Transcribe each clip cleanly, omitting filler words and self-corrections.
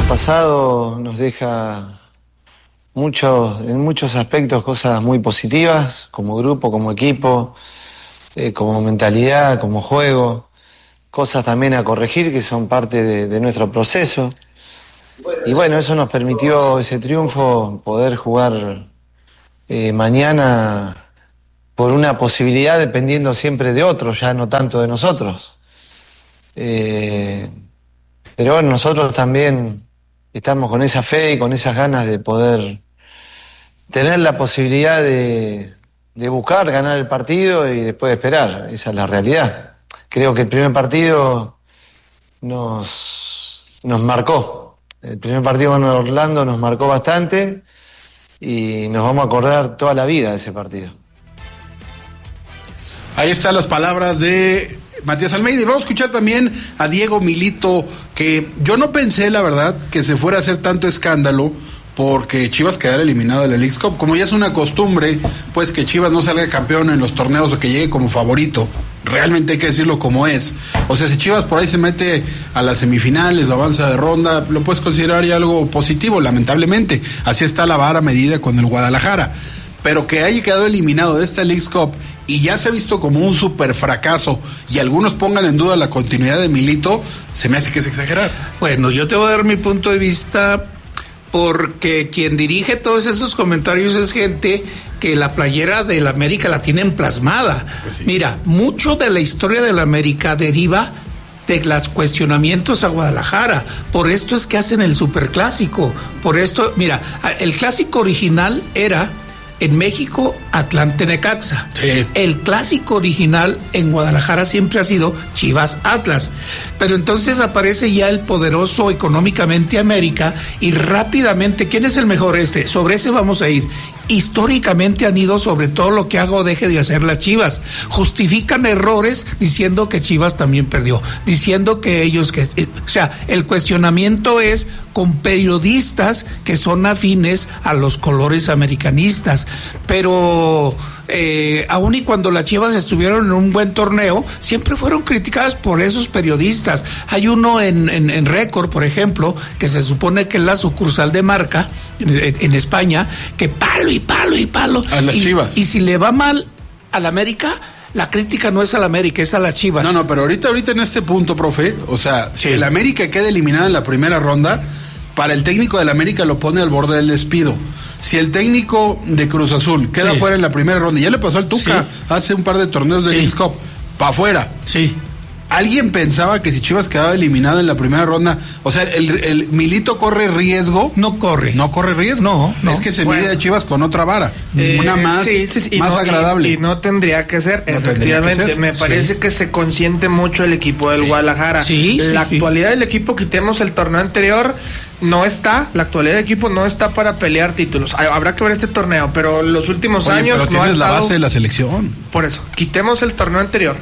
pasado nos deja en muchos aspectos cosas muy positivas, como grupo, como equipo, como mentalidad, como juego, cosas también a corregir que son parte de nuestro proceso. Y bueno, eso nos permitió ese triunfo, poder jugar mañana por una posibilidad dependiendo siempre de otros, ya no tanto de nosotros. Pero bueno, nosotros también estamos con esa fe y con esas ganas de poder tener la posibilidad de buscar ganar el partido y después esperar. Esa es la realidad. Creo que el primer partido nos marcó. El primer partido con Orlando nos marcó bastante y nos vamos a acordar toda la vida de ese partido. Ahí están las palabras de Matías Almeida. Y vamos a escuchar también a Diego Milito, que yo no pensé, la verdad, que se fuera a hacer tanto escándalo porque Chivas quedara eliminado de la Leagues Cup. Como ya es una costumbre, pues que Chivas no salga campeón en los torneos o que llegue como favorito. Realmente hay que decirlo como es. O sea, si Chivas por ahí se mete a las semifinales o avanza de ronda, lo puedes considerar ya algo positivo, lamentablemente. Así está la vara medida con el Guadalajara. Pero que haya quedado eliminado de esta Leagues Cup y ya se ha visto como un super fracaso y algunos pongan en duda la continuidad de Milito, se me hace que es exagerar. Bueno, yo te voy a dar mi punto de vista, porque quien dirige todos esos comentarios es gente que la playera del América la tienen plasmada. Pues sí. Mira, mucho de la historia del América deriva de los cuestionamientos a Guadalajara. Por esto es que hacen el superclásico. Por esto, mira, el clásico original era en México, Atlante Necaxa. Sí. El clásico original en Guadalajara siempre ha sido Chivas Atlas. Pero entonces aparece ya el poderoso económicamente América y rápidamente, ¿quién es el mejor? Sobre ese vamos a ir. Históricamente han ido sobre todo lo que haga o deje de hacer las Chivas. Justifican errores diciendo que Chivas también perdió, diciendo que ellos o sea, el cuestionamiento es con periodistas que son afines a los colores americanistas. Pero aun y cuando las Chivas estuvieron en un buen torneo, siempre fueron criticadas por esos periodistas. Hay uno en Récord, por ejemplo, que se supone que es la sucursal de Marca en España, que palo y palo y palo a las Chivas. Y si le va mal al América, la crítica no es al América, es a las Chivas. No, pero ahorita en este punto, profe, o sea, si el América queda eliminado en la primera ronda, para el técnico del América lo pone al borde del despido. Si el técnico de Cruz Azul queda fuera en la primera ronda, ya le pasó al Tuca hace un par de torneos de Leagues Cup, para afuera. Sí. ¿Alguien pensaba que si Chivas quedaba eliminado en la primera ronda, o sea, el Milito corre riesgo? No corre riesgo. No. Es que se mide de Chivas con otra vara, una más, más agradable. Y no tendría que ser, efectivamente. Me parece que se consiente mucho el equipo del Guadalajara. La actualidad del equipo, quitemos el torneo anterior, la actualidad del equipo no está para pelear títulos. Habrá que ver este torneo, pero los últimos años pero tienes la base de la selección. Por eso, quitemos el torneo anterior.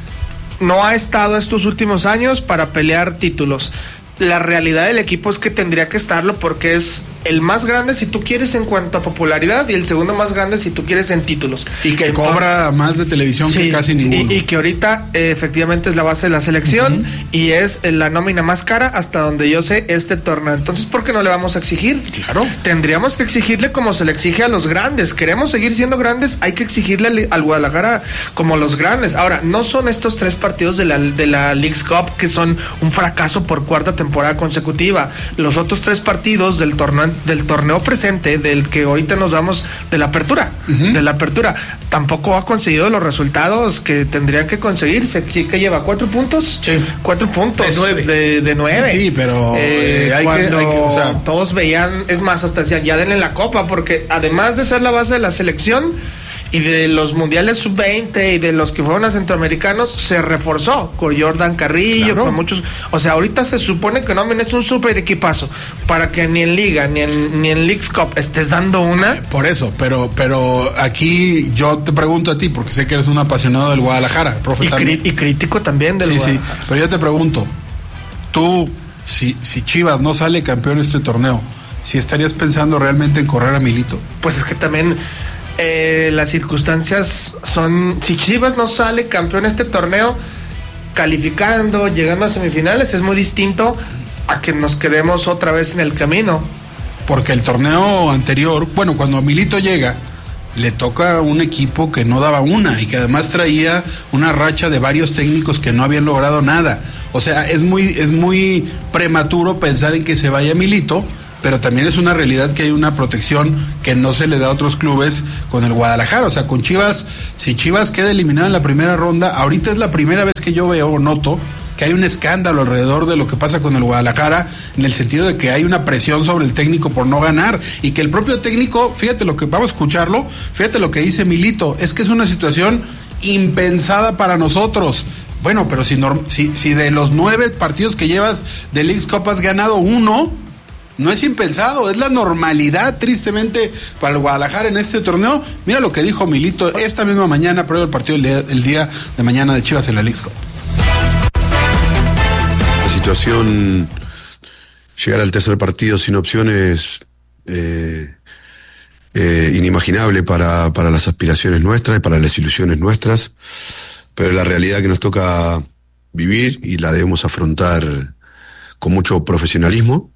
No ha estado estos últimos años para pelear títulos. La realidad del equipo es que tendría que estarlo porque es el más grande si tú quieres en cuanto a popularidad y el segundo más grande si tú quieres en títulos. Y que cobra más de televisión que casi ninguno. Y que ahorita efectivamente es la base de la selección y es la nómina más cara hasta donde yo sé este torneo. Entonces, ¿por qué no le vamos a exigir? Claro. Tendríamos que exigirle como se le exige a los grandes. Queremos seguir siendo grandes, hay que exigirle al Guadalajara como los grandes. Ahora, no son estos 3 partidos de la Leagues Cup que son un fracaso por cuarta temporada consecutiva. Los otros 3 partidos del torneo presente, del que ahorita nos vamos, de la apertura, tampoco ha conseguido los resultados que tendrían que conseguirse. ¿Qué lleva? ¿4 puntos? Sí. 4 puntos. De 9. Sí, pero o sea, todos veían, es más, hasta decían, ya denle la copa, porque además de ser la base de la selección y de los mundiales sub-20 y de los que fueron a centroamericanos, se reforzó con Jordan Carrillo, con muchos. O sea, ahorita se supone que Nómina es un super equipazo para que ni en Liga ni en Leagues Cup estés dando una. Por eso, pero aquí yo te pregunto a ti, porque sé que eres un apasionado del Guadalajara, profe. Y crítico también del Guadalajara. Sí, pero yo te pregunto, tú, si Chivas no sale campeón en este torneo, ¿si estarías pensando realmente en correr a Milito? Pues es que también las circunstancias son, si Chivas no sale campeón este torneo, calificando, llegando a semifinales, es muy distinto a que nos quedemos otra vez en el camino. Porque el torneo anterior, bueno, cuando Milito llega, le toca un equipo que no daba una y que además traía una racha de varios técnicos que no habían logrado nada. O sea, es muy prematuro pensar en que se vaya Milito, pero también es una realidad que hay una protección que no se le da a otros clubes con el Guadalajara. O sea, con Chivas, si Chivas queda eliminado en la primera ronda, ahorita es la primera vez que yo veo o noto que hay un escándalo alrededor de lo que pasa con el Guadalajara, en el sentido de que hay una presión sobre el técnico por no ganar, y que el propio técnico, fíjate lo que, vamos a escucharlo, fíjate lo que dice Milito, es que es una situación impensada para nosotros. Bueno, pero si de los 9 partidos que llevas de Leagues Cup has ganado 1, no es impensado, es la normalidad, tristemente, para el Guadalajara en este torneo. Mira lo que dijo Milito esta misma mañana, previo al partido el día de mañana de Chivas en la Leagues Cup. Situación, llegar al tercer partido sin opciones, inimaginable para las aspiraciones nuestras y para las ilusiones nuestras, pero la realidad que nos toca vivir y la debemos afrontar con mucho profesionalismo,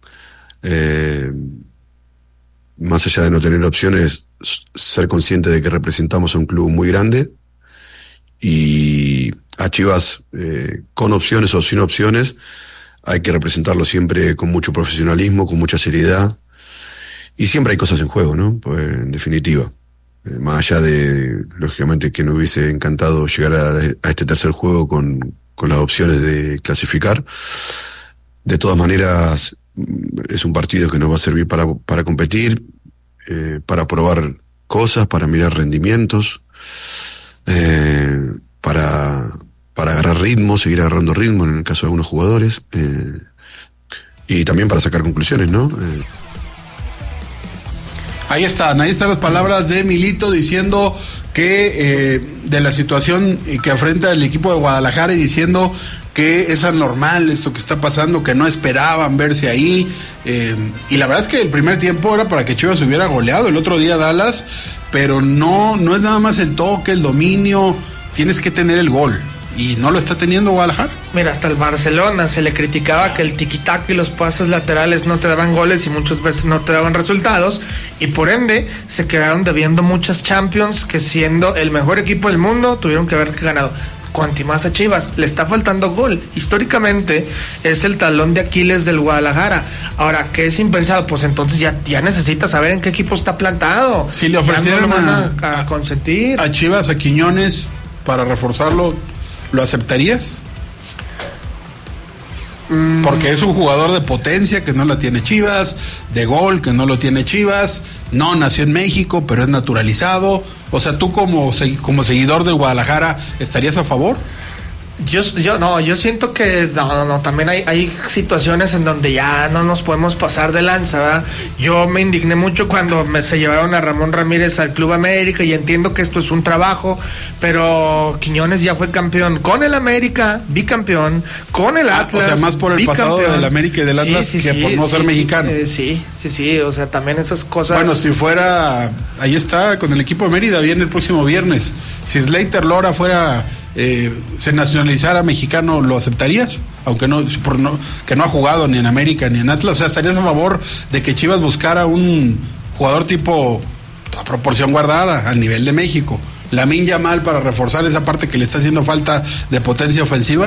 más allá de no tener opciones, ser consciente de que representamos a un club muy grande y a Chivas, con opciones o sin opciones, hay que representarlo siempre con mucho profesionalismo, con mucha seriedad, y siempre hay cosas en juego, ¿no? Pues, en definitiva, más allá de, lógicamente, que nos hubiese encantado llegar a este tercer juego con las opciones de clasificar, de todas maneras es un partido que nos va a servir para competir, para probar cosas, para mirar rendimientos, para agarrar ritmo, seguir agarrando ritmo en el caso de algunos jugadores, y también para sacar conclusiones, ¿no? Ahí están las palabras de Milito diciendo que de la situación que afrenta el equipo de Guadalajara, y diciendo que es anormal esto que está pasando, que no esperaban verse ahí, y la verdad es que el primer tiempo era para que Chivas hubiera goleado el otro día a Dallas, pero no es nada más el toque, el dominio, tienes que tener el gol, y no lo está teniendo Guadalajara. Mira, hasta el Barcelona se le criticaba que el tiquitac y los pases laterales no te daban goles y muchas veces no te daban resultados, y por ende se quedaron debiendo muchas Champions que, siendo el mejor equipo del mundo, tuvieron que haber ganado. Cuantimás a Chivas, le está faltando gol. Históricamente es el talón de Aquiles del Guadalajara. Ahora, ¿qué es impensado? Pues entonces ya necesita saber en qué equipo está plantado. Si le ofrecieran a consentir a Chivas, a Quiñones, para reforzarlo, ¿lo aceptarías? Porque es un jugador de potencia que no la tiene Chivas, de gol que no lo tiene Chivas, no nació en México, pero es naturalizado. O sea, tú como seguidor del Guadalajara, ¿estarías a favor? Yo siento que no, también hay situaciones en donde ya no nos podemos pasar de lanza, ¿verdad? Yo me indigné mucho cuando se llevaron a Ramón Ramírez al Club América, y entiendo que esto es un trabajo, pero Quiñones ya fue campeón con el América, bicampeón, con el Atlas. O sea, más por el bicampeón. Pasado del América y del Atlas que por no ser mexicano. Sí, o sea, también esas cosas. Bueno, si fuera, ahí está, con el equipo de Mérida, viene el próximo viernes. Si Slater Lora fuera... se nacionalizara mexicano, ¿lo aceptarías? Aunque que no ha jugado ni en América ni en Atlas. O sea, ¿estarías a favor de que Chivas buscara un jugador tipo a proporción guardada al nivel de México, Lamine Yamal, para reforzar esa parte que le está haciendo falta de potencia ofensiva?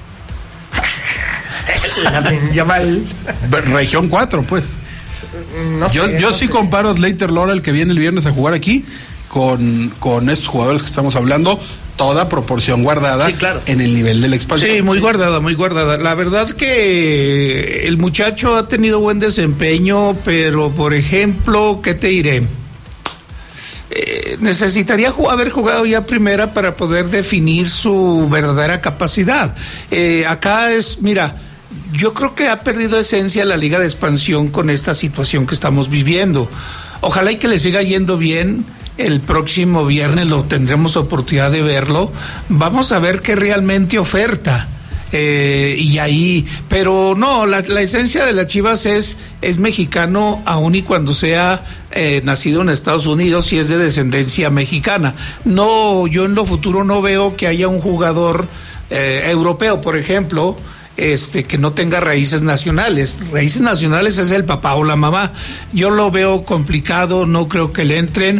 Lamine Yamal, región 4, pues. Yo sí comparo a Slater Lora, el que viene el viernes a jugar aquí, con estos jugadores que estamos hablando, toda proporción guardada, sí, claro, en el nivel del expansión. Sí, muy guardada. La verdad que el muchacho ha tenido buen desempeño, pero por ejemplo, ¿qué te diré? Necesitaría haber jugado ya primera para poder definir su verdadera capacidad. Acá mira, yo creo que ha perdido esencia la Liga de Expansión con esta situación que estamos viviendo. Ojalá y que le siga yendo bien. El próximo viernes lo tendremos oportunidad de verlo. Vamos a ver qué realmente oferta. Y ahí, pero no, la esencia de las Chivas es mexicano, aun y cuando sea nacido en Estados Unidos y es de descendencia mexicana. No, yo en lo futuro no veo que haya un jugador europeo, por ejemplo, que no tenga raíces nacionales. Raíces nacionales es el papá o la mamá. Yo lo veo complicado, no creo que le entren.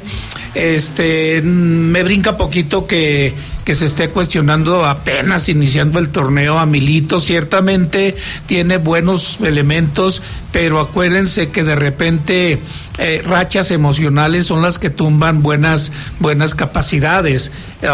Me brinca poquito que se esté cuestionando apenas iniciando el torneo a Milito. Ciertamente tiene buenos elementos, pero acuérdense que de repente rachas emocionales son las que tumban buenas capacidades.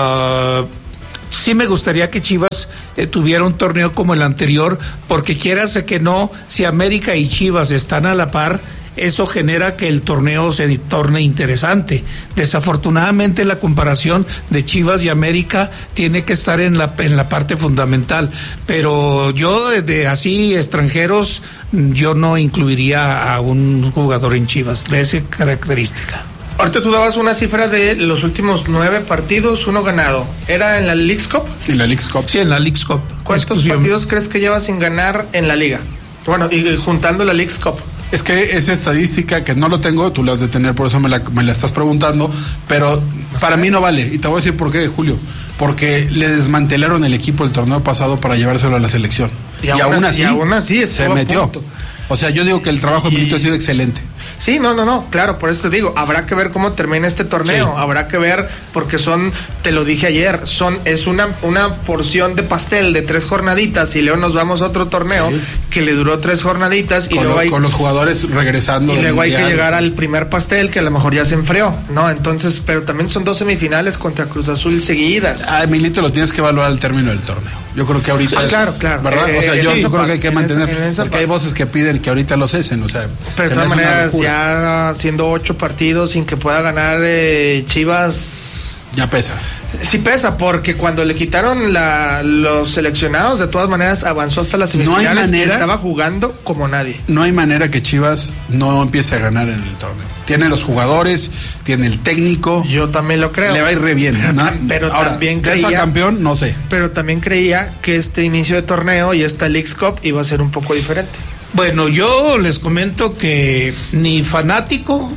Sí me gustaría que Chivas tuviera un torneo como el anterior, porque quieras que no, si América y Chivas están a la par, eso genera que el torneo se torne interesante. Desafortunadamente la comparación de Chivas y América tiene que estar en la parte fundamental, pero yo de así extranjeros yo no incluiría a un jugador en Chivas de esa característica. Ahorita tú dabas una cifra de los últimos 9 partidos, 1 ganado. ¿Era en la Leagues Cup? En la Leagues Cup. Sí, en la Leagues Cup. ¿Cuántos partidos crees que lleva sin ganar en la liga? Bueno, y juntando la Leagues Cup. Es que esa estadística que no lo tengo, tú la has de tener, por eso me la estás preguntando, pero para mí no vale. Y te voy a decir por qué, Julio. Porque le desmantelaron el equipo el torneo pasado para llevárselo a la selección. Y aún así se metió. O sea, yo digo que el trabajo de Milito ha sido excelente. Sí, no, claro, por eso te digo, habrá que ver cómo termina este torneo, sí. Habrá que ver, porque te lo dije ayer, es una porción de pastel de 3 jornaditas, y luego nos vamos a otro torneo que le duró 3 jornaditas, y con los jugadores regresando. Y luego hay que llegar al primer pastel, que a lo mejor ya se enfrió, ¿no? Entonces, pero también son 2 semifinales contra Cruz Azul seguidas. Milito lo tienes que evaluar al término del torneo. Yo creo que ahorita claro. ¿verdad? O sea, yo creo que hay que mantener, porque hay voces que piden que ahorita lo cesen, o sea. Pero de todas maneras, ya haciendo 8 partidos sin que pueda ganar Chivas. Ya pesa. Sí pesa, porque cuando le quitaron los seleccionados, de todas maneras avanzó hasta las semifinales, y estaba jugando como nadie. No hay manera que Chivas no empiece a ganar en el torneo. Tiene los jugadores, tiene el técnico. Yo también lo creo. Le va a ir re bien, ¿no? Pero ahora, también creía, campeón, no sé. Pero también creía que este inicio de torneo y esta Leagues Cup iba a ser un poco diferente. Bueno, yo les comento que ni fanático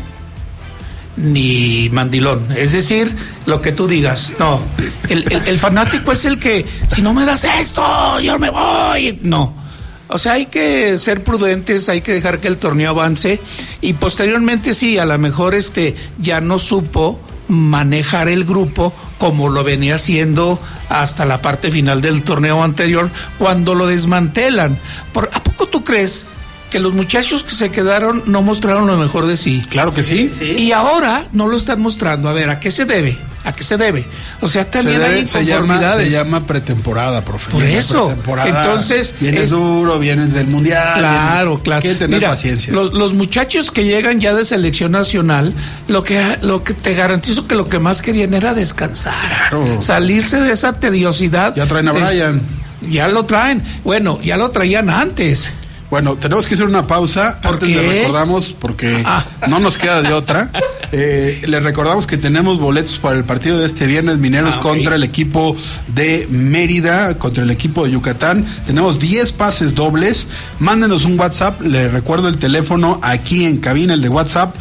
ni mandilón, es decir, lo que tú digas, no, el fanático es el que, si no me das esto, yo me voy, no, o sea, hay que ser prudentes, hay que dejar que el torneo avance, y posteriormente sí, a lo mejor ya no supo manejar el grupo como lo venía haciendo hasta la parte final del torneo anterior, cuando lo desmantelan. ¿A poco tú crees que los muchachos que se quedaron no mostraron lo mejor de sí? Claro que sí. Y ahora no lo están mostrando. A ver, ¿a qué se debe? O sea, también hay inconformidades. Se llama pretemporada, profe. Por eso. Entonces, vienes duro, vienes del mundial. Claro. Hay que tener paciencia. Los muchachos que llegan ya de selección nacional, lo que te garantizo que lo que más querían era descansar. Claro. Salirse de esa tediosidad. Ya traen a Brian. Ya lo traen. Bueno, ya lo traían antes. Bueno, tenemos que hacer una pausa. Antes le recordamos, porque no nos queda de otra. Les recordamos que tenemos boletos para el partido de este viernes, Mineros contra el equipo de Mérida, contra el equipo de Yucatán. Tenemos 10 pases dobles. Mándenos un WhatsApp. Les recuerdo el teléfono aquí en cabina, el de WhatsApp,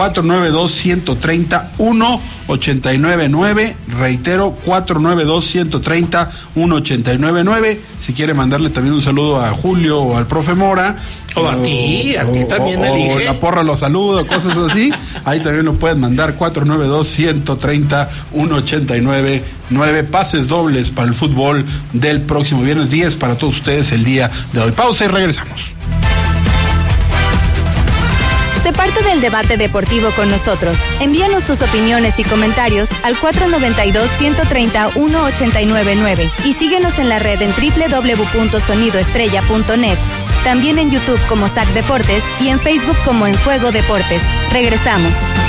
492-130-1899. Reitero, 492-130-1899. Si quiere mandarle también un saludo a Julio o al profe Mora. O a ti también elige. O la porra los saludo, cosas así. Ahí también lo pueden mandar, 492-130-1899. 9 pases dobles para el fútbol del próximo viernes, 10 para todos ustedes el día de hoy. Pausa y regresamos. Sé parte del debate deportivo con nosotros. Envíanos tus opiniones y comentarios al 492-130-1899 y síguenos en la red en www.sonidoestrella.net. También en YouTube como SAC Deportes y en Facebook como En Juego Deportes. Regresamos.